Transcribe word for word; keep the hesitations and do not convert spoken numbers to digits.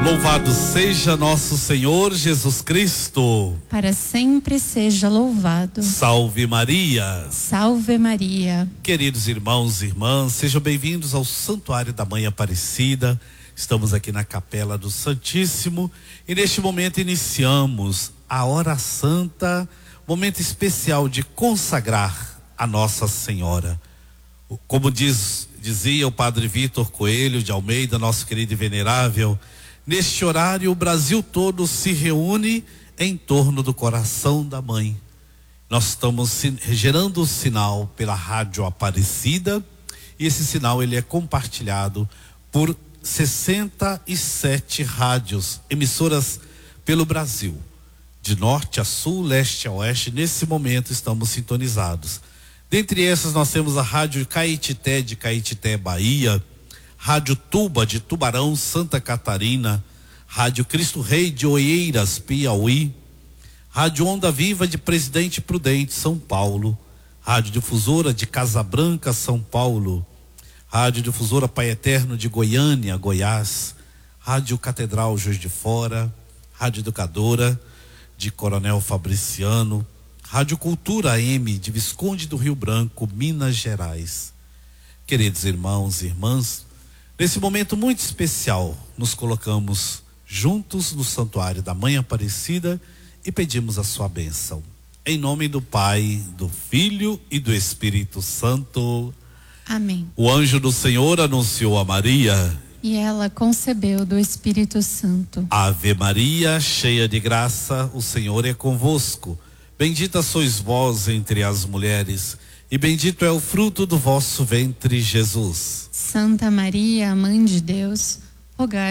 Louvado seja nosso Senhor Jesus Cristo. Para sempre seja louvado. Salve Maria. Salve Maria. Queridos irmãos e irmãs, sejam bem-vindos ao Santuário da Mãe Aparecida. Estamos aqui na Capela do Santíssimo e neste momento iniciamos a Hora Santa, momento especial de consagrar a Nossa Senhora. Como diz, dizia o Padre Vitor Coelho de Almeida, nosso querido e venerável, neste horário o Brasil todo se reúne em torno do coração da Mãe. Nós estamos gerando o sinal pela Rádio Aparecida e esse sinal ele é compartilhado por sessenta e sete rádios, emissoras pelo Brasil, de norte a sul, leste a oeste. Nesse momento estamos sintonizados. Dentre essas nós temos a Rádio Caetité de Caetité, Bahia, Rádio Tuba de Tubarão, Santa Catarina, Rádio Cristo Rei de Oeiras, Piauí, Rádio Onda Viva de Presidente Prudente, São Paulo, Rádio Difusora de Casabranca, São Paulo, Rádio Difusora Pai Eterno de Goiânia, Goiás, Rádio Catedral Juiz de Fora, Rádio Educadora de Coronel Fabriciano, Rádio Cultura A M de Visconde do Rio Branco, Minas Gerais. Queridos irmãos e irmãs, nesse momento muito especial, nos colocamos juntos no Santuário da Mãe Aparecida e pedimos a sua bênção. Em nome do Pai, do Filho e do Espírito Santo. Amém. O anjo do Senhor anunciou a Maria. E ela concebeu do Espírito Santo. Ave Maria, cheia de graça, o Senhor é convosco. Bendita sois vós entre as mulheres, e bendito é o fruto do vosso ventre, Jesus. Santa Maria, Mãe de Deus, rogai